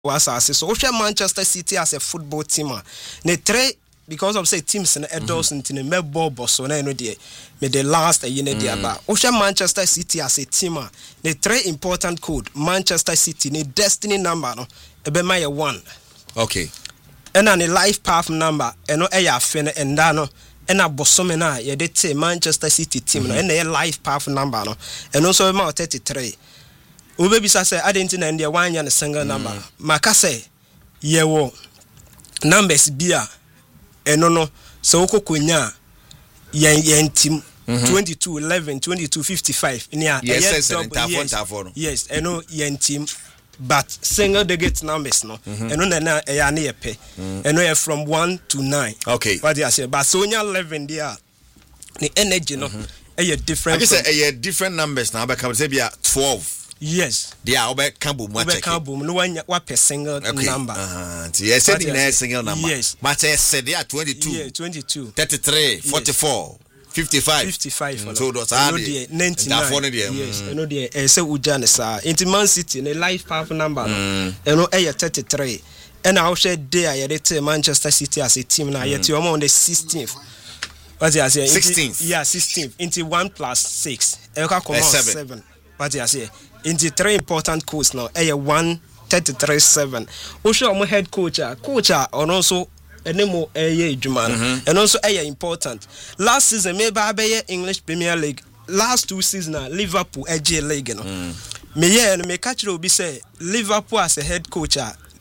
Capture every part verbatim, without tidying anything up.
was as so we Manchester City as a football team. Ne three because of say teams in adults in the mebbo boss so na no dey me the last year na dey about. We Manchester City as a team. Ne three important code Manchester City ne destiny number no e be my one. Okay. And an a life path number and no air fin and dano and a bosomena ye did say Manchester City team mm-hmm. and a life path number no and also about thirty-three. Ubebi say I didn't know the one and a single number. Makase ye wo numbers beer and no no so kunya yen yen team twenty-two eleven twenty-two fifty-five yeah yes yes yes and no yen team. But single digit numbers no and no na e ya na yepe and no from one to nine. Okay, what you say but so nya eleven there the energy no e different. I say e different numbers now become say be twelve. Yes, they are obe can boom what check boom no one what per single okay. number uh yes said in a single number yes but I said they are twenty-two yeah twenty-two thirty-three forty-four fifty-five fifty-five mm, so that's hard ninety-nine yes you know the eh say ujane sa into Man City the life path number no you know eh thirty-three and I share there you dey Manchester City as a team now yet you on the sixteenth what you say sixteenth yeah sixteenth into one plus six e ka come seven what you say into three important course now eh one thirty-three seven o show mo head coach coach on also enemo eye edwuma and also eye important last season maybe abaye English Premier League last two seasons Liverpool edge league no me ye no me catch obi say Liverpool as a head coach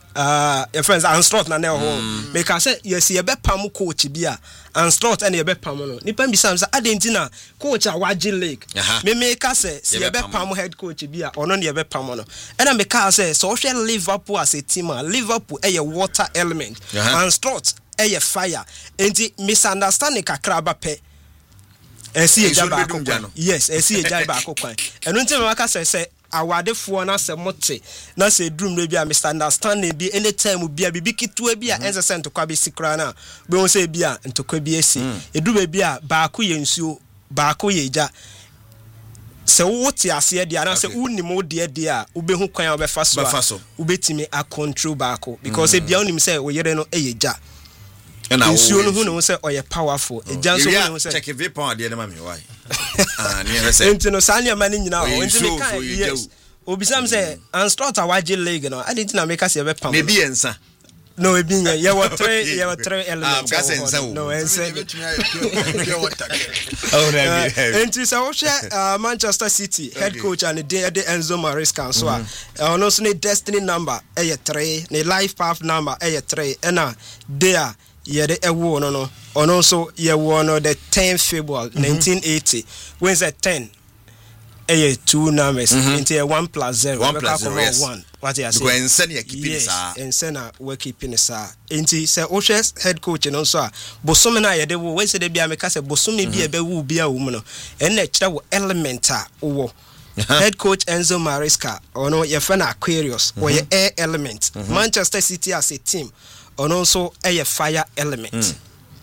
uh your friends Anslot na na ho me ka say yes ye be pam coach bi a Anslot and ye be pam no nipa bi sam say adentina coach a wage league me me ka say ye be pam head coach bi a ono ne ye be pam no and me ka say so share Liverpool as a team Liverpool e water element Anslot e fire enti misunderstanding kakra ba pe esi e jaba akokwan yes esi e jaba akokwan eno ntem maka say say awadefo na se mote na se drum no bia misunderstanding bi anytime bia bibi kitu bia ense se ntokwa bi sikra na be won se bia ntokwa bi esi edube bia baako ye nsuo baako ye ja se wote ase dia na se unimo de de a ubehu kwan a obefa so ubetimi a control baako because e bia onim se wo yere no eye ja and I see no who say oh you powerful e jan so who say check if you pound there na me why ah near say enti no sanya mani nyina o enti me kan yes obisam say Anslot awage league no I didn't na make us e be pound me bi ensa no e bi nya ye were three ye were three elements no ensa oh na bi enti say wo share Manchester City head coach and the Enzo Maresca so ah no so ne destiny number e three ne life path number e three and na there yede ewo no no ono so ye wo no the tenth February nineteen eighty when say ten eh two numbers into one plus zero one plus zero yes. one what you say go ensen ya keeping yes, sa ensen we keeping sa enti say Oshes head coach no so a bosome na yede wo we say de bia me ka say bosome bia be wu bia wo mu no en na kire wo element a wo head coach Enzo Maresca ono ye fa na Aquarius or ye air element Manchester City as a team and also a fire element. Mm.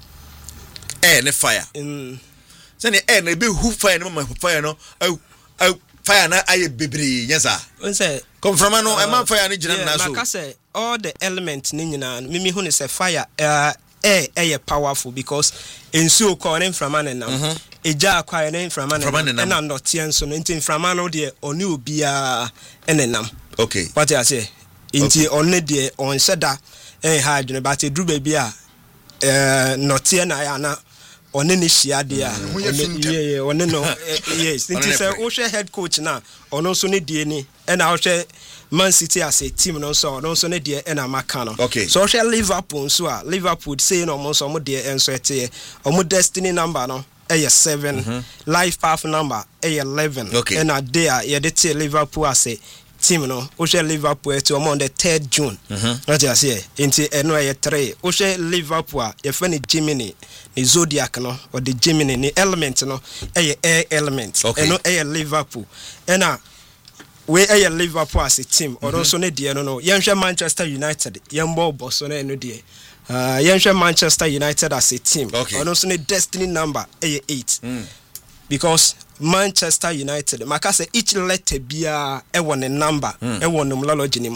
Air and fire. Mm. So the air be who fire no fire no oh oh fire na aye bebre yes sir. Say come from no uh, man fire ni jina na so. Maka say all the elements ni nyina me me hu ne say fire uh, air air powerful because ensuo calling from man na. Eja akwa na from man na na not enso no ntin from man no de oni obi a enenam. Okay. What I say? Inti onne de on seda eh hard no but edru ba bia eh notie na ya na one ne hia de a yeah one no yes nti say wo hwe head coach na ono so ne die ni e na wo hwe Man City as a team no so ono so ne die e na maka no so wo hwe Liverpool so a Liverpool say no mo so mo de enso ete omo destiny number no eh seven mm-hmm. life path number eh eleven okay. And a day ye de te Liverpool as a team no o share Liverpool to on the third of June what you say into eno ye three o share Liverpool ye fa ni Gemini ni zodiac no or the Gemini ni element no eh air element eno eh Liverpool and na we eh Liverpool as a team or also ne de no no ye hwe Manchester United ye mbo boss no eno de uh ye hwe Manchester United as a team okay. Or also ne destiny number eh eight mm. Because Manchester United makase each letter bia e won a number mm. e won numberology ni mo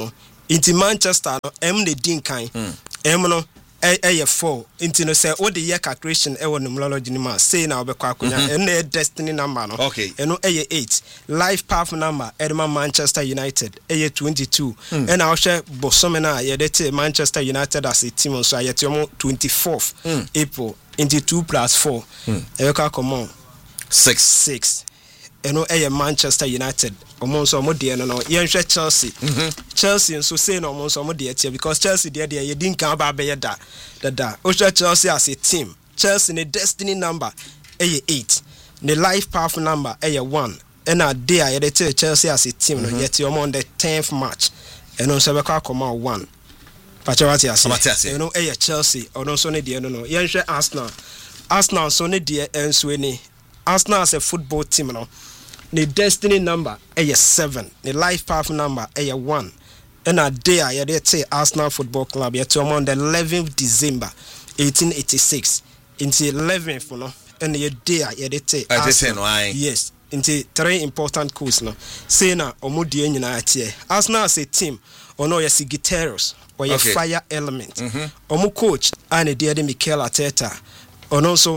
Into Manchester no M the din kan M no eh four into no say what the year calculation e won numerology ni ma say na obekwa akonya and the destiny number no okay eno eh eight life path number Edman Manchester United eh twenty-two and I share bosome na ye dey Manchester United as a team so ayet yomo twenty-fourth April into two plus four e ka come on six six eno eh Manchester United omo so omo de no no ye nhwe Chelsea Chelsea nso say no omo so omo de tie because Chelsea de de ye din kan ba be ye da da da o hwe Chelsea as a team Chelsea ne destiny number eh eight the life path number eh one and a day ye de tie Chelsea as a team no ye tie omo on the tenth match eno so be ka come on one Pachawati as eno eh Chelsea ono so ne de no no ye nhwe Arsenal Arsenal so ne de enso ni Arsenal as a football team no the destiny number is seven. The life path number is one. And a day I did say Arsenal Football Club yet on the eleventh December eighteen eighty-six. Into eleventh, you know, and the day I did say Arsenal. Yes, into three important courses. No, say na omudi enyina Arsenal as a team, or no yes Guterres or your okay. fire element. Mm-hmm. Omu coach and the other Mikel Arteta, or also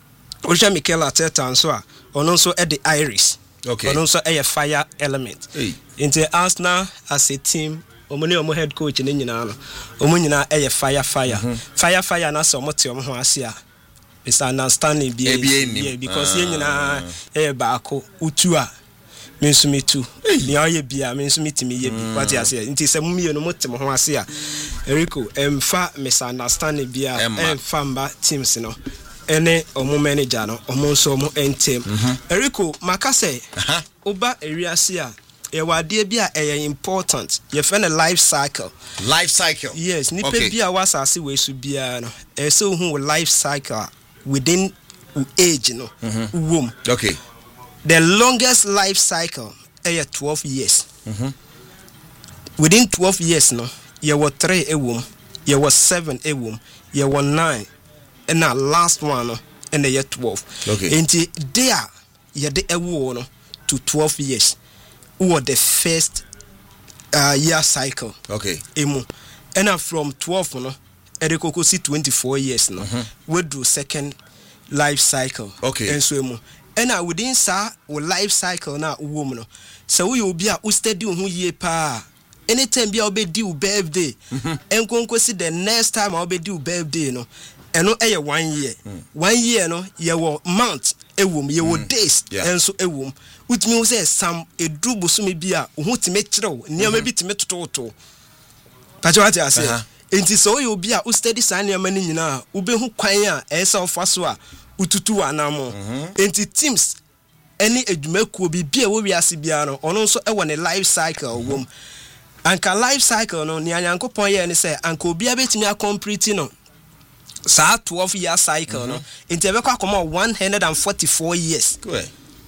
Oja Mikel Arteta and so on also at the Irish. Okay. And also a fire element. Hey. Into Arsenal as a team, omoni omo head coach ni nyina no. Omo nyina a fire fire. Mm-hmm. Fire fire na so moti omo ho asia. It's an understanding be yeah, because ye nyina e baako utu a mensumi tu. Ni aye bia mensumi timi ye bi. What you say? Into se mumie no moti mo ho asia. Eriko emfa misunderstanding bia emfa mba teams no. Ene omo manager no omo so omo entem Eriko makase oba eriase a e wade bia e important ye fe na life cycle life cycle yes ni pe bia wasase we su bia no e so hu life cycle within age no wom okay the longest life cycle e twelve years within twelve years no ye were three e wom ye were seven e wom ye were nine and that last one in the year twelve. Okay. And there, you had a war to twelve years. Who were the first uh, year cycle. Okay. Emu. And now from twelve, no, Eriko see twenty-four years no. Mm-hmm. We do second life cycle. Okay. And so emu. And now within sa or life cycle na woman no. So we will be a who steady who ye pa. Anytime be I'll be due birthday. And go see the next time I'll be due birthday no. Eno eye one year mm. one year no ye wo month ewom ye wo mm. days yeah. enso ewom utimi wo say sam edru bosumi bia wo timi kirew niam bi timi tototo pacho ati ase enti so ye obi a wo study san niam ni nyina wo be hu kwan a esa ofa so a ututu anamo enti teams any edwumakuo bi bia wo wiase bia no ono nso e wo ne life cycle wom anka life cycle no ni anyankopon ye ni say anka obi a betimi a complete no sa twelve year cycle no into e be kwa come one hundred forty-four years good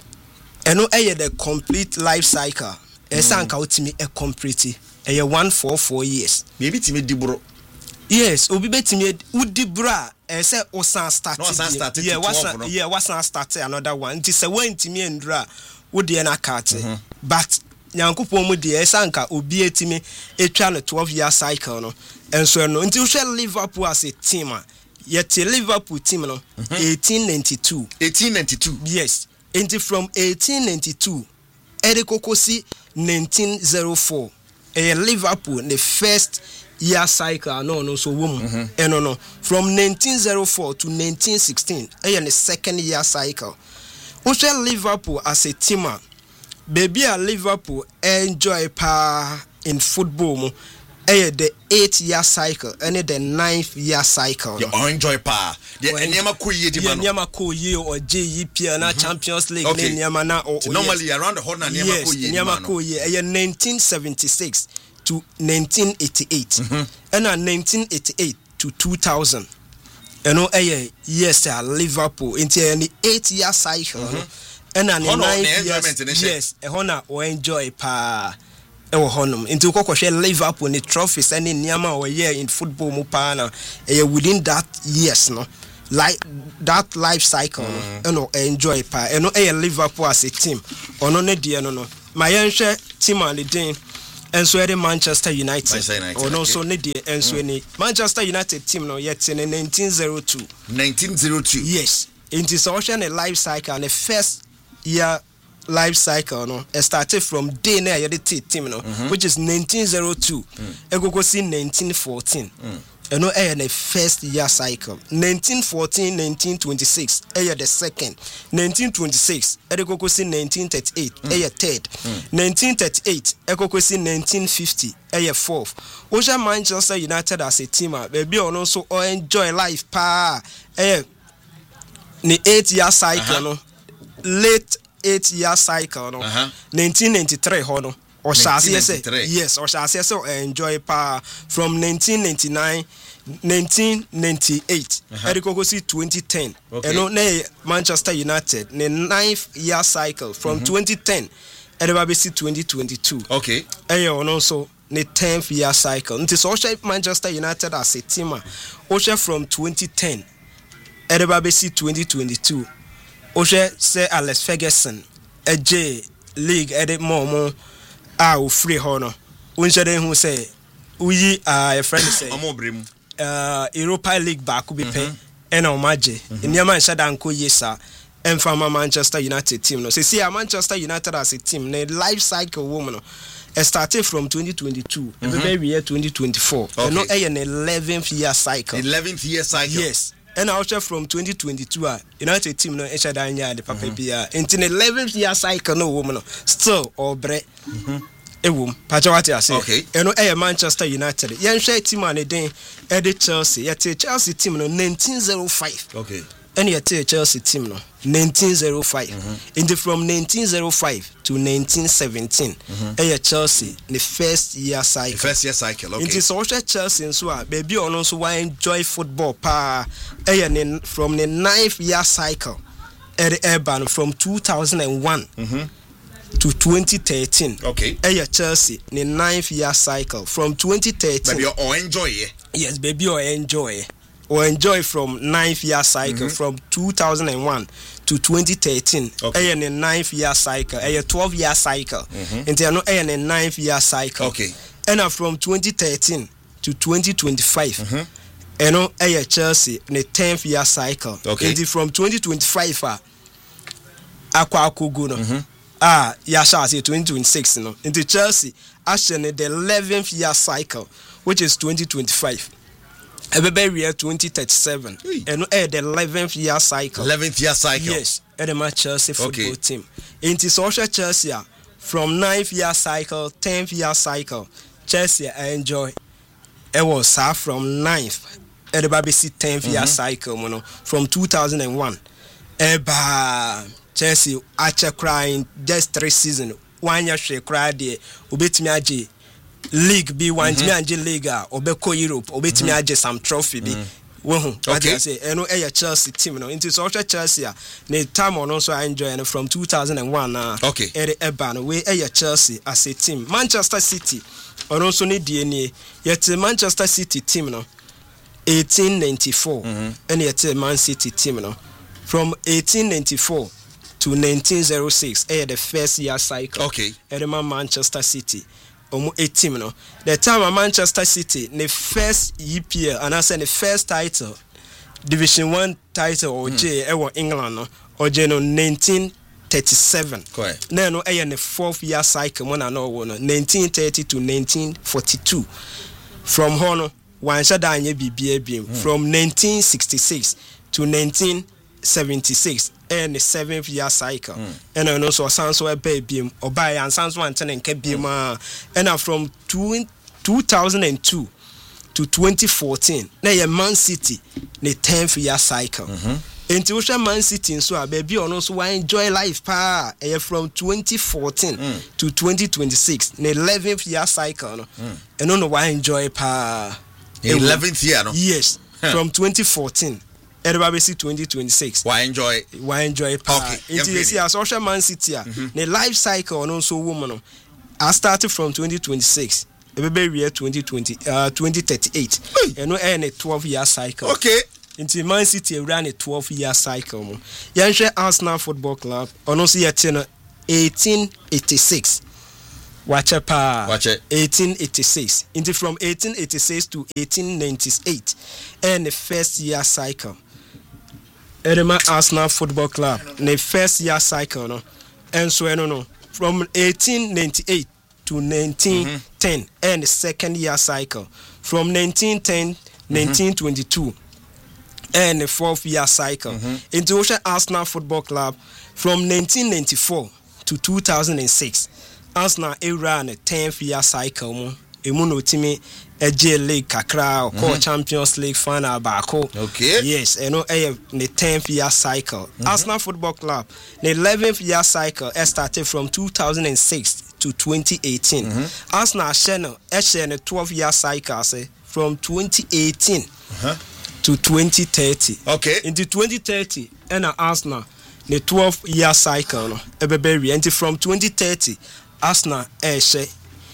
eno eye the complete life cycle e sanka otimi e complete e one hundred forty-four years maybe timi dibro yes obi betimi udibra e say o san start no san start yeah was yeah was san start another one it say when timi endra wo de na carte but nyankopon mu de e sanka obi etimi etwa no twelve year cycle no enso no until we Liverpool as a team yet Liverpool team no mm-hmm. eighteen ninety-two eighteen ninety-two yes until from eighteen ninety-two Eriko Kosi nineteen oh four a Liverpool the first year cycle no no so woman mm-hmm. and no no from nineteen oh four to nineteen sixteen and the second year cycle we Liverpool as a team baby a Liverpool enjoy pa in football mo eh the eight year cycle and the ninth year cycle you enjoy pa the nyama ko ye di ma no nyama ko ye or J E P L na Champions League okay. nyama na or normally yes. around the whole na nyama ko ye nyama ko ye eh nineteen seventy-six to nineteen eighty-eight mm-hmm. and nineteen eighty-eight to two thousand you know eh yes uh, Liverpool into the eight year cycle mm-hmm. and an ninth year yes e hona o enjoy pa e wo honum into kokoshe Liverpool ni trophies and nyama o year in football mu pa na e within that years no like that life cycle mm. no enjoy pa e no e Liverpool as a team ono ne de no no ma yenhwe team and den and so the Manchester United. Manchester United. Or no, so need and so any Manchester United team no yet in nineteen oh two. nineteen oh two. Yes. It is also a life cycle and the first year life cycle no it started from day na the team no mm-hmm. which is nineteen oh two. Mm. E go go see nineteen fourteen. Mm. You know, eh, the first year cycle. nineteen fourteen, nineteen twenty-six, eh, the second. nineteen twenty-six, eh, the Kokosi nineteen thirty-eight, mm. eh, third. Mm. nineteen thirty-eight, eh, Kokosi nineteen fifty, eh, fourth. Oja Manchester United as a team, baby, on also enjoy life, pa, eh, the eight year cycle, uh-huh. no, late eight year cycle, no, uh-huh. nineteen ninety-three, hono. Or shall I say yes, or shall I say enjoy power from nineteen ninety-nine, nineteen ninety-eight, Eriko go see twenty ten. And no Manchester United, the ninth year cycle from mm-hmm. twenty ten, Eriko see twenty twenty-two. Okay. And also the tenth year cycle. It is also Manchester United as a team. Also from twenty ten, Eriko see twenty twenty-two. Also say Alex Ferguson, a J League edit more more. Ah, o free hono. Unjade who say, we are a friend say, uh, Europa League back will be pay, and our magic. In your man Shadanko, yes, sir, and from a Manchester United team. No, say, see, a Manchester United as a team, the life cycle woman. It started from twenty twenty-two, and every year twenty twenty-four, and not an eleventh year cycle. eleventh year cycle, yes. And also from twenty twenty-two, uh, United team no each other the papa bia. Into the eleventh year cycle, no woman still or bre. A woman, Pajawati, I say. Okay. And no air Manchester United. Young Shay team on a day, Eddie Chelsea. Yet Chelsea team no nineteen oh five. Okay. And yet Chelsea team no nineteen oh five. Mm-hmm. Into from nineteen oh five to nineteen seventeen. Mm-hmm. Air Chelsea the first year cycle. The first year cycle. Okay. Into social Chelsea and so on. Baby on also why enjoy football pa. Air from the ninth year cycle. Air Urban from two thousand one. Mm-hmm. To twenty thirteen. Okay. Air Chelsea, the ninth year cycle from twenty thirteen. Baby, or enjoy it. Yes, baby, or enjoy. Or enjoy from ninth year cycle mm-hmm. from two thousand one to twenty thirteen. Okay. Air the ninth year cycle. Air twelve year cycle. Mm-hmm. And they are not air the ninth year cycle. Okay. And from twenty thirteen to twenty twenty-five. Mm-hmm. And no air Chelsea, the tenth year cycle. Okay. And from twenty twenty-five, uh, Aqua Kuguno. Mm-hmm. Ah, yeah, shall say twenty twenty-six, no. Into Chelsea, actually the eleventh year cycle, which is twenty twenty-five. Every year twenty thirty-seven. Hey. And uh, the eleventh year cycle. eleventh year cycle. Yes, and the Chelsea football okay. team. Into social Chelsea, from ninth year cycle, tenth year cycle, Chelsea I enjoy. It was uh, from ninth, and the baby tenth year cycle, you know, from two thousand one. Eba. Chelsea ache crying just three seasons. One year she cried there. Obetimi aje league be one me anje league obeko Europe obetimi aje some trophy be. Wo okay. I say eno eh Chelsea team no. Into so Chelsea na time on also enjoy from two thousand one na. Okay. Ere eba no we eh Chelsea as a team. Manchester City on also need D N A. Yet Manchester City team no eighteen ninety-four. Mm-hmm. And yet Man City team no from eighteen ninety-four to nineteen oh six, eh, the first year cycle. Okay. Edema Manchester City. Um, a team, no. The time of Manchester City, the first E P L, and I said the first title, Division One title, or mm. J, eh, England, no, or J, no, nineteen thirty-seven. Correct. Then, no, eh, the fourth year cycle, one I know, nineteen thirty to nineteen forty-two. From Hono, one Shadanye B B A beam, from nineteen sixty-six to nineteen seventy-six. And the seventh year cycle, mm. and then also Sanso a baby or buy and Sanso and ten and Kebima, and from two, two thousand two to twenty fourteen. Now, Man City, the tenth year cycle. Mm-hmm. Into Ocean Man City, so a baby on also enjoy life pa from twenty fourteen mm. to twenty twenty-six, the eleventh year cycle, no? mm. and no why enjoy pa eleventh year, no? Yes, huh. From twenty fourteen. Everybody see twenty twenty-six. Why enjoy? Why enjoy? Okay. It is as social Man City. Mm-hmm. The life cycle and also woman. I started from twenty twenty-six. Every year twenty twenty, uh, twenty thirty-eight. And no end a twelve year cycle. Okay. Into Man City ran a twelve year cycle. Yanshe Arsenal Football Club. And also yet eighteen eighty-six. Wache pa. Wache. eighteen eighty-six. Into from eighteen eighty-six to eighteen ninety-eight. And the first year cycle. Edema Arsenal Football Club. The first year cycle, no. And so, no, no. From eighteen ninety-eight to nineteen ten. Mm-hmm. And the second year cycle. From nineteen ten, mm-hmm. nineteen twenty-two. And the fourth year cycle. Mm-hmm. Into Ocean Arsenal Football Club. From nineteen ninety-four to two thousand six. Arsenal era the tenth year cycle mo emu no timi eje league kakra or mm-hmm. Champions League final baako. Okay. Yes, you know eh the tenth year cycle. Mm-hmm. Arsenal Football Club the eleventh year cycle started from two thousand six to twenty eighteen. Mm-hmm. Arsenal channel e share the twelve year cycle say from twenty eighteen uh-huh. to twenty thirty. Okay. Into twenty thirty and Arsenal the twelve year cycle no ebebe and from twenty thirty Arsenal eh share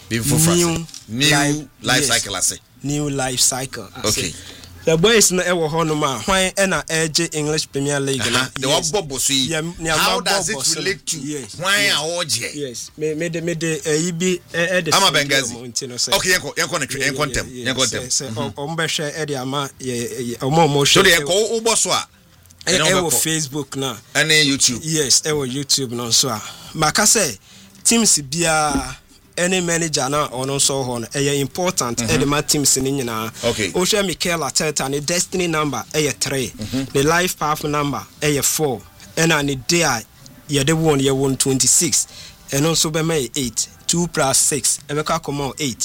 new new life, life yes, cycle I say new life cycle I okay say. The boys na e wo ho no ma hwan e na eje English Premier League na the yes. What bobo so how does it relate to yes. Why yes. a oje yes me me de me de e bi e de ama Bengazi okay yenko yenko na twe yenko ntem yenko ntem se o mbe hwe e de ama o mo mo so de yenko ubo so a e wo Facebook na and YouTube yes e wo YouTube no so a maka say teams bia any manager na ono so ho no e important mm-hmm. e de ma teams ni nyina okay o hwe Mikel Arteta ne destiny number e three mm-hmm. the life path number e four and an day ye de one ye one twenty-six and also be may eight two plus six e be ka come eight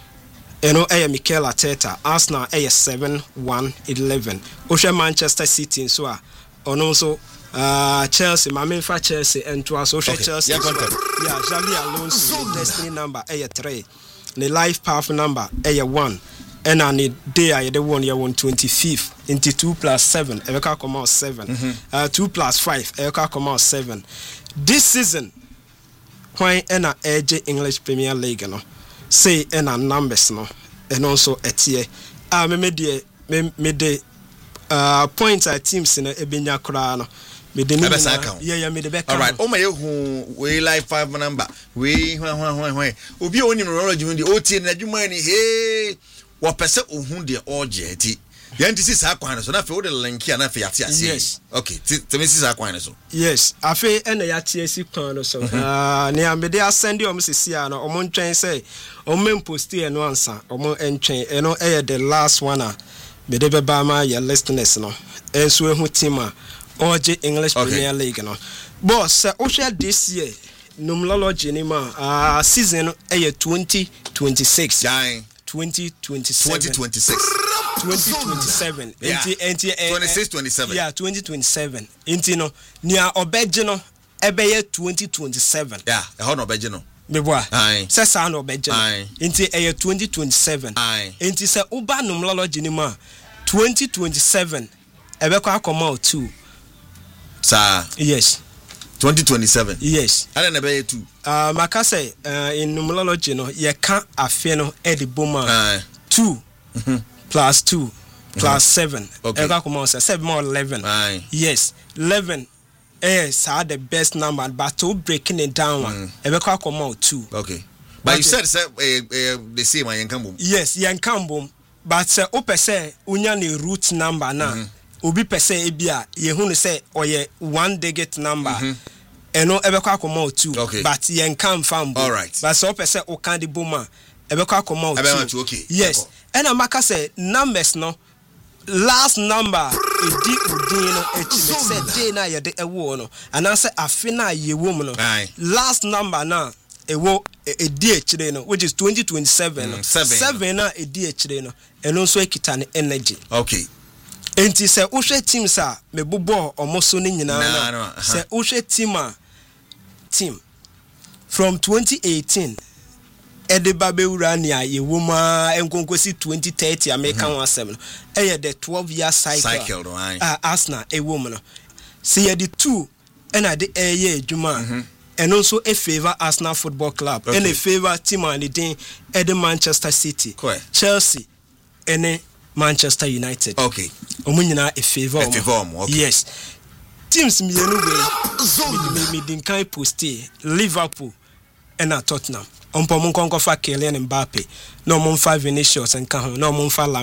eno e Mikel Arteta Arsenal e seven one eleven o hwe Manchester City so a ono so Uh, Chelsea, my main for Chelsea and to us social okay. Chelsea. Yeah, yeah, Xavi Alonso, the destiny number a three, the life path number a one, and on the day I the one year one twenty fifth into two plus seven, I can come out seven, mm-hmm. uh, two plus five, I can come out seven. This season, when in a edge English Premier League, no, say in a numbers no, and also a tier. Ah, me me de me me de uh points at teams in a ebenya kra no. Yeah, yeah, me the back. All right. Oh my, who we like five number. We when when when obi oni neurology when the O T na adwuma ni hey wo pese ohun de oje ti. Yanti si sa kwan so na fe wo de link ya na fe yate ase. Yes. Okay. Ti me si sa kwan so. Yes. Afe e na yate ase kwan so. Ah, ne amede asend o msisi a no omo ntwen say o mem post e no ansa. Omo entwen e no e the last one a me de beba ma ya listeners no. Enso ehu team a Oje English okay. Premier League no. Boss, uh, we share this year numerology ni ma uh, season eh twenty twenty-six. Dying. twenty twenty-seven. twenty twenty-six. twenty twenty-seven. Yeah. Enti enti eh, twenty-six twenty-seven. Yeah, twenty twenty-seven. Enti no nia obeje no ebe twenty twenty-seven. Yeah, e ho no obeje no. Me boa. Aye. Se sa no obeje. Aye. Enti eh twenty twenty-seven. Aye. Enti se uba numerology ni ma twenty twenty-seven ebe kwa akoma two. Sir. Yes. twenty twenty-seven. Yes. I don't know two. Uh, maka say uh, in numerology no ye can afe no e de boma uh, two mm-hmm. plus two plus uh-huh. seven. Okay. E ka come on say seven more eleven. Aye. Yes. eleven is are the best number but to breaking it down one. E be ka come out two. Okay. But okay. You said say uh, uh, the same yen kan bom. Yes, yen kan bom. But say o pese unya ne root number na. Mm-hmm. Obi pese ebia ye hu no say oye one digit number mm-hmm. eno ebekwa akoma two okay. But ye nkan fambo all right but so pese o kan di boma ebekwa akoma two okay. Yes and amaka say numbers no last number edi odin no echi say day na ye de ewo no and say afi na ye wo mu no last number na ewo edi echire no which is twenty twenty-seven mm, seven. seven na edi echire no eno so ekita ne energy okay. Enti se uhwe teams a mebobo omoso ni nyina na no, uh-huh. Se uhwe team a team from twenty eighteen Edeba Beurani a ye woma enkonkosi twenty thirty American one seven eh the twelve year cycle cycle no ai ah Arsenal e woman no see ye the two and I the eh ye adwuma and also a favor Arsenal Football Club okay. And a favor team and the thing at the Manchester City Correct. Chelsea and Manchester United. Okay. Omunyina a favor. A favor. Okay. Yes. Teams mienu we me me din kan posti Liverpool and Tottenham. ɔmpɔ mo nkɔnkɔfa Kylian Mbappe na ɔmo mfa Vinicius nka ho na ɔmo mfa